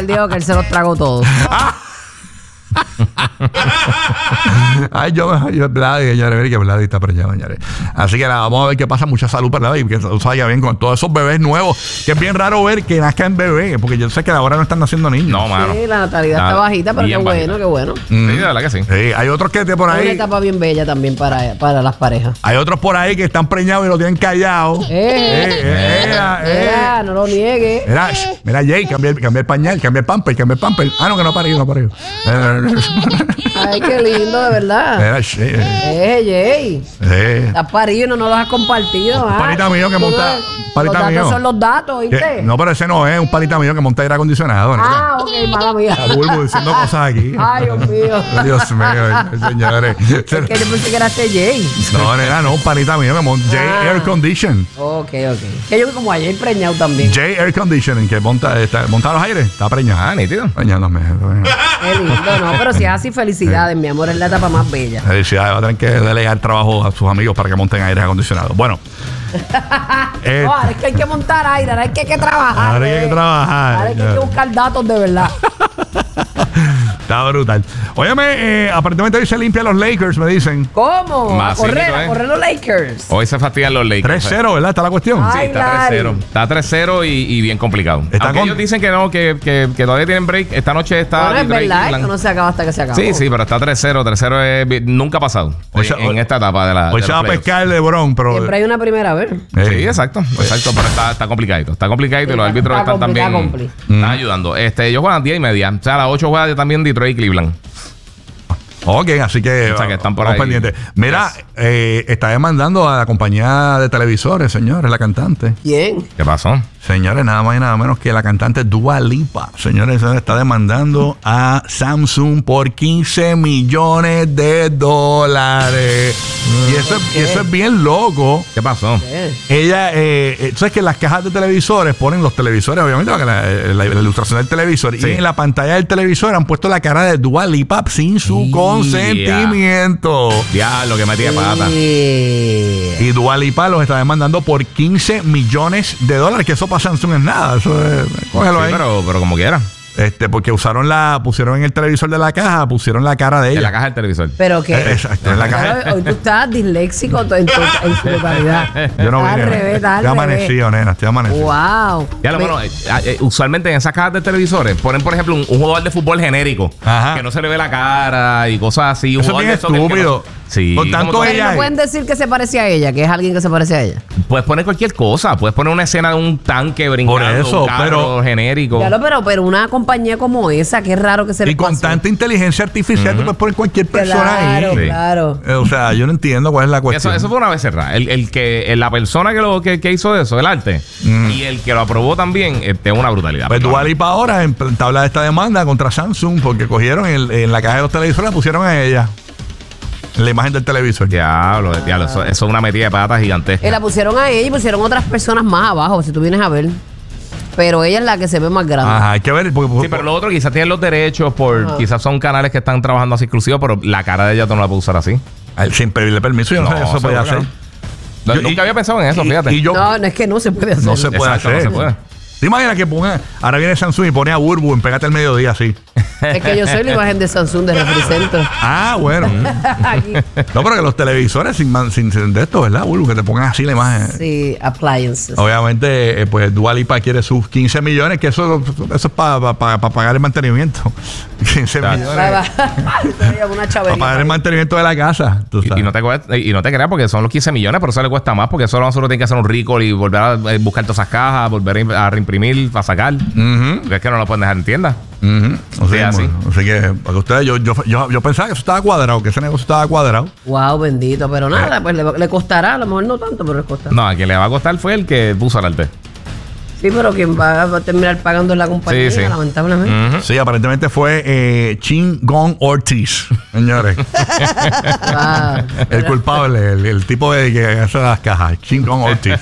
él dijo que él se los tragó todos. Ay, yo Vladi, señores, que Vladi está preñado, señores. Así que nada, vamos a ver qué pasa. Mucha salud para Vladi, que salga bien con todos esos bebés nuevos, que es bien raro ver que nazcan bebés, porque yo sé que ahora no están naciendo niños. No, mano. Sí, la natalidad está bajita, pero qué bueno, qué bueno. Sí, de verdad que sí. Sí, hay otros que por Es una ahí. etapa bien bella también para las parejas. Hay otros por ahí que están preñados y lo tienen callado. Mira, no lo niegue. Mira, Jay, cambia el pañal, cambia el pamper. Ah, no, que no ha parido. Ay, qué lindo, de verdad. Mira, Jay. Estás parido y no los has compartido. Un panita mío que monta. Los datos son los datos, ¿viste? No, pero ese no es un panita mío que monta aire acondicionado. Ok, mala mía. Bulbo diciendo cosas aquí. Ay, Dios mío. Dios mío, señores. Es que yo pensé que era Jay. No, nena, no, un panita mío que monta. Jay Air Condition. Ok. Que yo como ayer preñado también. Jay Air Conditioning, que monta los aires. Está preñado. Ah, nítido. Preñándome. Qué lindo, no, pero si es así, felicidades, mi amor, es la etapa más bella. Felicidades, va a tener que delegar trabajo a sus amigos para que monten aire acondicionado. Bueno. No, ahora es que hay que montar aire, ahora es que hay que trabajar. Ahora hay que trabajar. Ahora es que hay que buscar datos de verdad. Está brutal. Óyeme, aparentemente hoy se limpian los Lakers, me dicen. ¿Cómo? A Masito, correr los Lakers. Hoy se fastidian los Lakers. 3-0, ¿verdad? Está la cuestión. Ay, Sí, está 3-0. Está 3-0 y bien complicado. Aunque ellos dicen que no, que todavía tienen break. Esta noche está. Bueno, es verdad, esto no se acaba hasta que se acaba. Sí, pero está 3-0. 3-0 nunca ha pasado en esta etapa de la. Hoy se va a pescar el LeBron, pero. Siempre hay una primera vez. Sí, exacto. Pero está complicadito. Está complicadito y los árbitros están también. Están ayudando. Yo juego a las 10:30. O sea, a las 8 juega también Detroit y Cleveland. Ok, así que, O sea, que están por vamos ahí. pendientes. Mira, está demandando a la compañía de televisores, señores, la cantante. ¿Quién? ¿Qué pasó? Señores, nada más y nada menos que la cantante Dua Lipa. Señores, está demandando a Samsung por $15 millones. Y eso es bien loco. ¿Qué pasó? Ella, tú sabes que en las cajas de televisores ponen los televisores, obviamente, la ilustración del televisor. Sí. Y en la pantalla del televisor han puesto la cara de Dua Lipa sin su consentimiento. Diablo, que metía pata. Y Dua Lipa los está demandando por $15 millones, que eso para Samsung es nada. Eso es, cógelo Sí, ahí. pero como quiera. Porque pusieron en el televisor de la caja, pusieron la cara de ella. En la caja del televisor. Pero que. Exacto, en la caja. Hoy tú estás disléxico en su totalidad. Yo no Está vine. al revés, está al Estoy revés. amanecido, nena, estoy amanecido. Wow. Ya, bueno, usualmente en esas cajas de televisores ponen, por ejemplo, un jugador de fútbol genérico. Ajá. Que no se le ve la cara y cosas así. Un Eso es jugador bien de esos que estúpido. Sí. Con tanto como tú- Pero no pueden decir que se parece a ella, que es alguien que se parece a ella. Puedes poner cualquier cosa. Puedes poner una escena de un tanque brincando. Por eso, un carro genérico. Pero una compañía como esa, qué raro que se le Y con pase. tanta inteligencia artificial, tú puedes poner cualquier persona Claro, ahí. Sí. claro. O sea, yo no entiendo cuál es la cuestión. Eso fue una vez cerrada. La persona que hizo eso, el arte, y el que lo aprobó también, es una brutalidad. Pues Dua Lipa ahora entabla esta demanda contra Samsung porque cogieron en la caja de los televisores, la pusieron a ella. En la imagen del televisor. Diablo, eso es una metida de patas gigantesca. La pusieron a ella y pusieron otras personas más abajo, si tú vienes a ver. Pero ella es la que se ve más grande. Ajá, hay que ver. Sí, pero lo otro quizás tienen los derechos quizás son canales que están trabajando así exclusivos, pero la cara de ella tú no la puedes usar así. Sin pedirle permiso, yo no sé si eso se puede seguro hacer. que no. Nunca había pensado en eso, fíjate. Y yo, No, es que no se puede hacer. no se puede Exacto, hacer. no se puede. ¿Te imaginas que ahora viene Samsung y pone a Burbu en Pégate al Mediodía así? Es que yo soy la imagen de Samsung de Represento. Ah, bueno. Aquí. No, pero que los televisores sin de esto, ¿verdad, Burbu? Que te pongan así la imagen. Sí, appliances. Obviamente, pues Dua Lipa quiere sus 15 millones, que eso es para pagar el mantenimiento. 15 millones. Una Para pagar el mantenimiento de la casa. Tú sabes. Y no te creas porque son los 15 millones, pero eso le cuesta más porque solo nosotros tenemos que hacer un recall y volver a buscar todas esas cajas, volver a reimprimir, a sacar. Ujú. Es que no lo pueden dejar en tienda. O sea, así. así que para ustedes, yo pensaba que eso estaba cuadrado, que ese negocio estaba cuadrado. Wow, bendito. Pero nada, pues le costará, a lo mejor no tanto, pero le costará. No, a quien le va a costar fue el que puso el arte. Sí, pero quien va a terminar pagando es la compañía, Sí, sí. lamentablemente. Sí, aparentemente fue Chin Gong Ortiz, señores. Wow. El culpable, el tipo de que hace las cajas, Chin Gong Ortiz.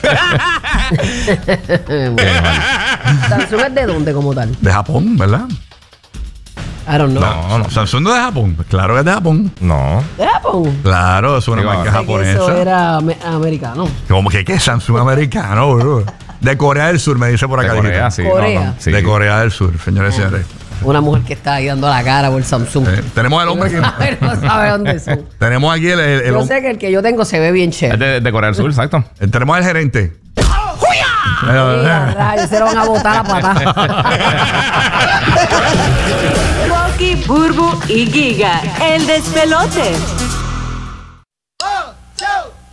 Samsung es de dónde como tal. De Japón, ¿verdad? I don't know. No. Samsung no es de Japón. Claro que es de Japón. No. ¿De Japón? Claro, es una Digo, marca Pensé que eso japonesa. era americano. Como que es Samsung americano, bro. De Corea del Sur, me dice por acá. De Corea, sí. Corea. Sí. De Corea del Sur, señores y señores. Una mujer que está ahí dando la cara por Samsung. Tenemos al hombre que... No sabe dónde son. Tenemos aquí el Yo sé que el que yo tengo se ve bien Es chévere. de Corea del Sur, exacto. tenemos al gerente. Mira, rayos, se lo van a botar a patada. Rocky, Burbu y Giga, el despelote.